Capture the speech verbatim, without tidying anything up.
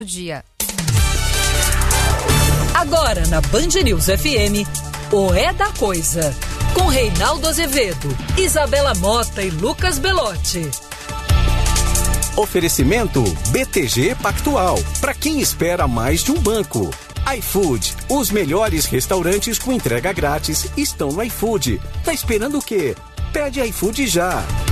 dia. Agora na Band News F M, o É da Coisa, com Reinaldo Azevedo, Isabela Mota e Lucas Belotti. Oferecimento B T G Pactual, para quem espera mais de um banco. iFood, os melhores restaurantes com entrega grátis estão no iFood. Tá esperando o quê? Pede iFood já.